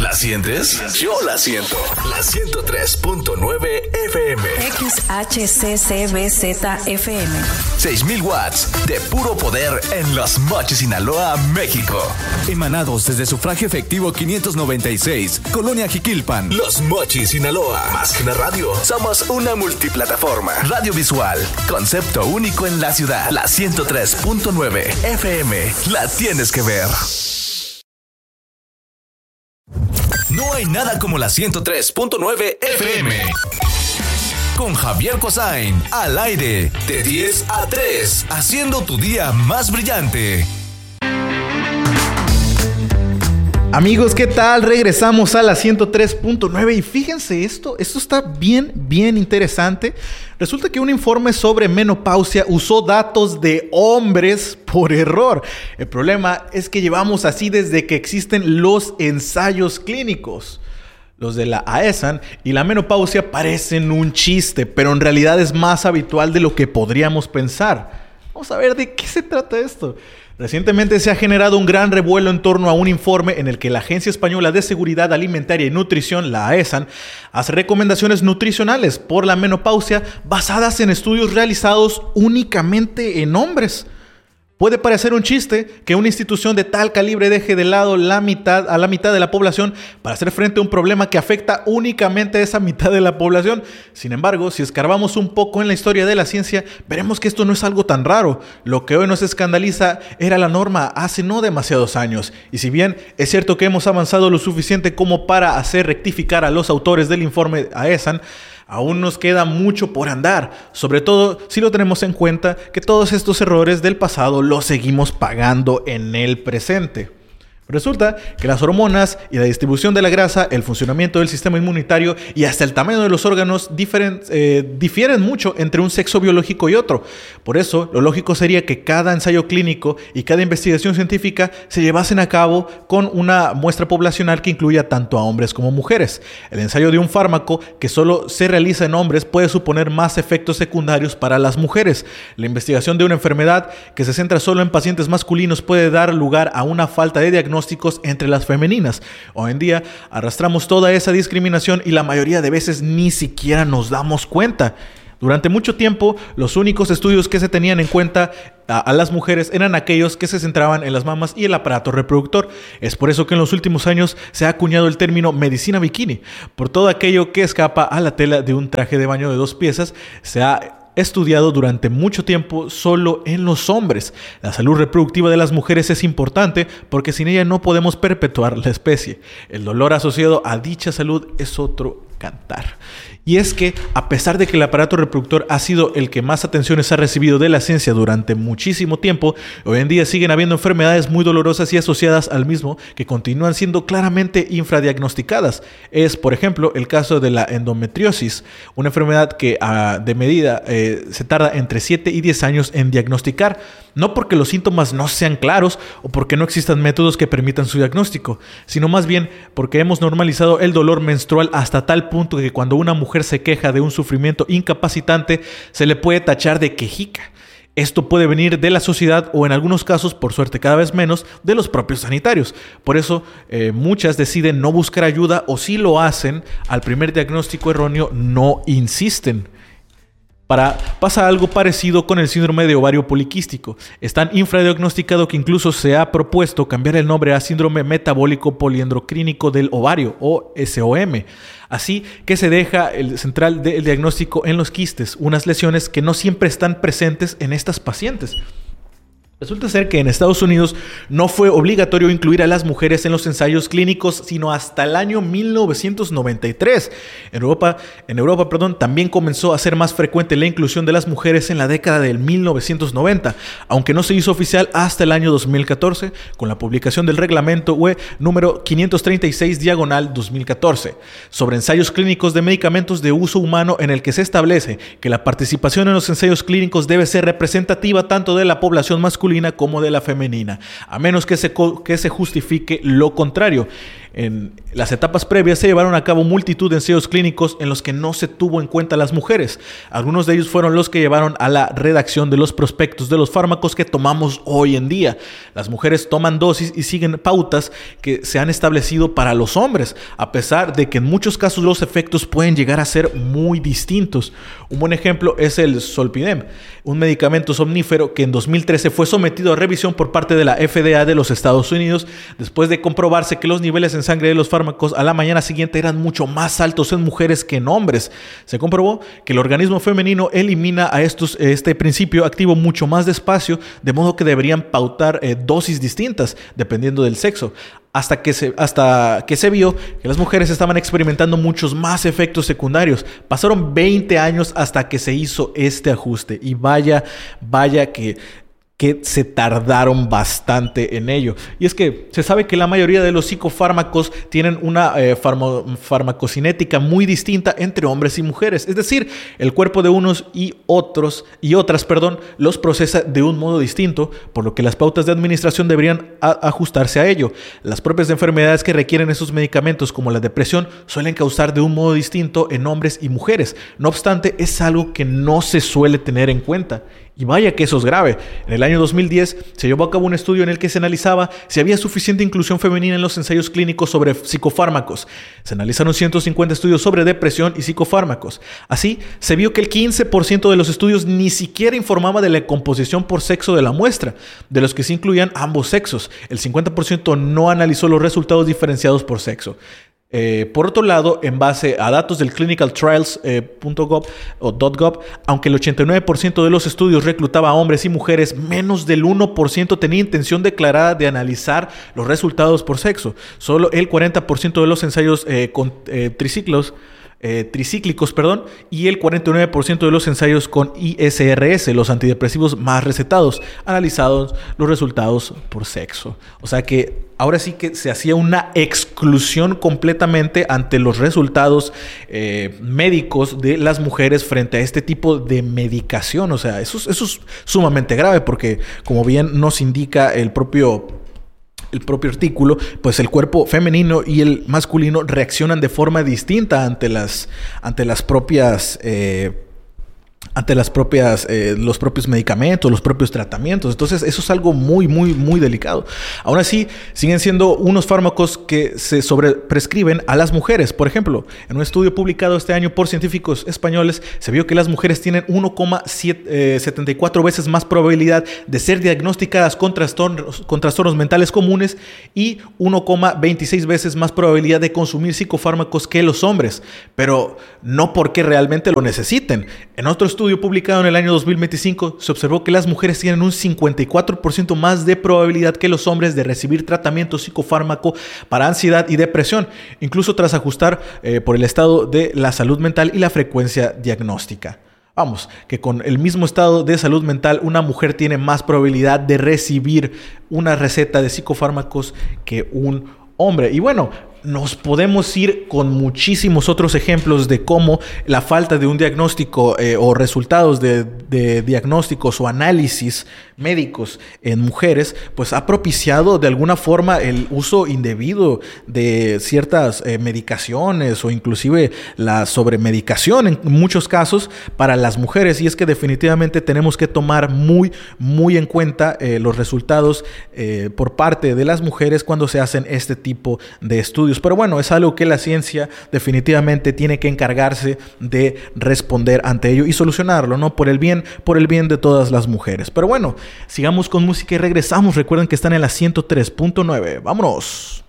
¿La sientes? Yo la siento. La 103.9 FM. XHCCBZ-FM. 6,000 watts de puro poder en Los Mochis, Sinaloa, México. Emanados desde Sufragio Efectivo 596, Colonia Jiquilpan. Los Mochis, Sinaloa. Más que una radio, somos una multiplataforma. Radio visual, concepto único en la ciudad. La 103.9 FM. La tienes que ver. No hay nada como la 103.9 FM. Con Javier Cosain, al aire, de 10 a 3, haciendo tu día más brillante. Amigos, ¿qué tal? Regresamos a la 103.9 y fíjense esto está bien interesante. Resulta que un informe sobre menopausia usó datos de hombres por error. El problema es que llevamos así desde que existen los ensayos clínicos. Los de la AESAN y la menopausia parecen un chiste, pero en realidad es más habitual de lo que podríamos pensar. Vamos a ver de qué se trata esto. Recientemente se ha generado un gran revuelo en torno a un informe en el que la Agencia Española de Seguridad Alimentaria y Nutrición, la AESAN, hace recomendaciones nutricionales por la menopausia basadas en estudios realizados únicamente en hombres. Puede parecer un chiste que una institución de tal calibre deje de lado a la mitad de la población para hacer frente a un problema que afecta únicamente a esa mitad de la población. Sin embargo, si escarbamos un poco en la historia de la ciencia, veremos que esto no es algo tan raro. Lo que hoy nos escandaliza era la norma hace no demasiados años. Y si bien es cierto que hemos avanzado lo suficiente como para hacer rectificar a los autores del informe AESAN, aún nos queda mucho por andar, sobre todo si lo tenemos en cuenta que todos estos errores del pasado los seguimos pagando en el presente. Resulta que las hormonas y la distribución de la grasa, el funcionamiento del sistema inmunitario y hasta el tamaño de los órganos difieren mucho entre un sexo biológico y otro. Por eso, lo lógico sería que cada ensayo clínico y cada investigación científica se llevasen a cabo con una muestra poblacional que incluya tanto a hombres como mujeres. El ensayo de un fármaco que solo se realiza en hombres puede suponer más efectos secundarios para las mujeres. La investigación de una enfermedad que se centra solo en pacientes masculinos puede dar lugar a una falta de diagnósticos entre las femeninas. Hoy en día arrastramos toda esa discriminación y la mayoría de veces ni siquiera nos damos cuenta. Durante mucho tiempo, los únicos estudios que se tenían en cuenta a las mujeres eran aquellos que se centraban en las mamas y el aparato reproductor. Es por eso que en los últimos años se ha acuñado el término medicina bikini. Por todo aquello que escapa a la tela de un traje de baño de 2 piezas, se ha estudiado durante mucho tiempo solo en los hombres. La salud reproductiva de las mujeres es importante porque sin ella no podemos perpetuar la especie. El dolor asociado a dicha salud es otro cantar. Y es que, a pesar de que el aparato reproductor ha sido el que más atenciones ha recibido de la ciencia durante muchísimo tiempo, hoy en día siguen habiendo enfermedades muy dolorosas y asociadas al mismo que continúan siendo claramente infradiagnosticadas. Es, por ejemplo, el caso de la endometriosis, una enfermedad que de medida se tarda entre 7 y 10 años en diagnosticar, no porque los síntomas no sean claros o porque no existan métodos que permitan su diagnóstico, sino más bien porque hemos normalizado el dolor menstrual hasta tal punto que cuando una mujer se queja de un sufrimiento incapacitante, se le puede tachar de quejica. Esto puede venir de la sociedad o en algunos casos, por suerte cada vez menos, de los propios sanitarios. Por eso muchas deciden no buscar ayuda o si lo hacen, al primer diagnóstico erróneo no insisten. Pasa algo parecido con el síndrome de ovario poliquístico. Es tan infradiagnosticado que incluso se ha propuesto cambiar el nombre a síndrome metabólico poliendocrínico del ovario o SOM. Así que se deja el central del diagnóstico en los quistes, unas lesiones que no siempre están presentes en estas pacientes. Resulta ser que en Estados Unidos no fue obligatorio incluir a las mujeres en los ensayos clínicos sino hasta el año 1993. En Europa, también comenzó a ser más frecuente la inclusión de las mujeres en la década del 1990, aunque no se hizo oficial hasta el año 2014 con la publicación del reglamento UE número 536/2014 sobre ensayos clínicos de medicamentos de uso humano, en el que se establece que la participación en los ensayos clínicos debe ser representativa tanto de la población masculina como de la femenina, a menos que se justifique lo contrario. En las etapas previas se llevaron a cabo multitud de ensayos clínicos en los que no se tuvo en cuenta a las mujeres. Algunos de ellos fueron los que llevaron a la redacción de los prospectos de los fármacos que tomamos hoy en día. Las mujeres toman dosis y siguen pautas que se han establecido para los hombres, a pesar de que en muchos casos los efectos pueden llegar a ser muy distintos. Un buen ejemplo es el Zolpidem, un medicamento somnífero que en 2013 fue sometido a revisión por parte de la FDA de los Estados Unidos, después de comprobarse que los niveles en sangre de los fármacos a la mañana siguiente eran mucho más altos en mujeres que en hombres. Se comprobó que el organismo femenino elimina a este principio activo mucho más despacio, de modo que deberían pautar dosis distintas dependiendo del sexo. Hasta que se vio que las mujeres estaban experimentando muchos más efectos secundarios. Pasaron 20 años hasta que se hizo este ajuste. Y vaya que se tardaron bastante en ello. Y es que se sabe que la mayoría de los psicofármacos tienen una farmacocinética muy distinta entre hombres y mujeres. Es decir, el cuerpo de unos y otras, los procesa de un modo distinto, por lo que las pautas de administración deberían ajustarse a ello. Las propias enfermedades que requieren esos medicamentos, como la depresión, suelen causar de un modo distinto en hombres y mujeres. No obstante, es algo que no se suele tener en cuenta. Y vaya que eso es grave. En el año 2010 se llevó a cabo un estudio en el que se analizaba si había suficiente inclusión femenina en los ensayos clínicos sobre psicofármacos. Se analizaron 150 estudios sobre depresión y psicofármacos. Así, se vio que el 15% de los estudios ni siquiera informaba de la composición por sexo de la muestra, de los que se incluían ambos sexos. El 50% no analizó los resultados diferenciados por sexo. Por otro lado, en base a datos del clinicaltrials.gov .gov, aunque el 89% de los estudios reclutaba a hombres y mujeres, menos del 1% tenía intención declarada de analizar los resultados por sexo. Solo el 40% de los ensayos tricíclicos, y el 49% de los ensayos con ISRS, los antidepresivos más recetados, analizados los resultados por sexo. O sea que ahora sí que se hacía una exclusión completamente ante los resultados médicos de las mujeres frente a este tipo de medicación. O sea, eso es sumamente grave porque, como bien nos indica el propio artículo, pues el cuerpo femenino y el masculino reaccionan de forma distinta ante los propios medicamentos, los propios tratamientos. Entonces eso es algo muy, muy, muy delicado. Aún así, siguen siendo unos fármacos que se sobreprescriben a las mujeres. Por ejemplo, en un estudio publicado este año por científicos españoles, se vio que las mujeres tienen 1,74 veces más probabilidad de ser diagnosticadas con trastornos mentales comunes y 1,26 veces más probabilidad de consumir psicofármacos que los hombres, pero no porque realmente lo necesiten. En otro estudio publicado en el año 2025 se observó que las mujeres tienen un 54% más de probabilidad que los hombres de recibir tratamiento psicofármaco para ansiedad y depresión, incluso tras ajustar por el estado de la salud mental y la frecuencia diagnóstica. Vamos, que con el mismo estado de salud mental, una mujer tiene más probabilidad de recibir una receta de psicofármacos que un hombre. Y bueno, nos podemos ir con muchísimos otros ejemplos de cómo la falta de un diagnóstico o resultados de diagnósticos o análisis médicos en mujeres, pues ha propiciado de alguna forma el uso indebido de ciertas medicaciones o inclusive la sobremedicación en muchos casos para las mujeres. Y es que definitivamente tenemos que tomar muy, muy en cuenta los resultados por parte de las mujeres cuando se hacen este tipo de estudios. Pero bueno, es algo que la ciencia definitivamente tiene que encargarse de responder ante ello y solucionarlo, ¿no? Por el bien de todas las mujeres. Pero bueno, sigamos con música y regresamos. Recuerden que están en la 103.9. ¡Vámonos!